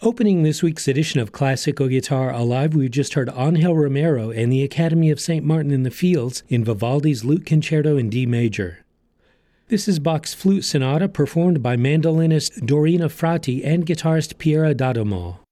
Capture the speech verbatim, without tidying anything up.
Opening this week's edition of Classical Guitar Alive, we've just heard Angel Romero and the Academy of Saint Martin in the Fields in Vivaldi's Lute Concerto in D major. This is Bach's Flute Sonata performed by mandolinist Dorina Frati and guitarist Piera D'Adamo.